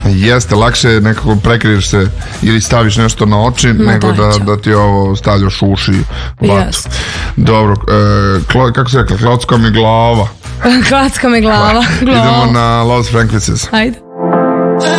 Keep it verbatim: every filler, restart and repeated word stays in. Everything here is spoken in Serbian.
Jeste, lakše je nekako prekriješ se ili staviš nešto na oči Ma nego da, da ti ovo stavljaš u uši vatu. Yes. Dobro, e, klo, kako se rekla, klocka mi glava. Klocka mi glava. Idemo na Lost Frequencies. Ajde.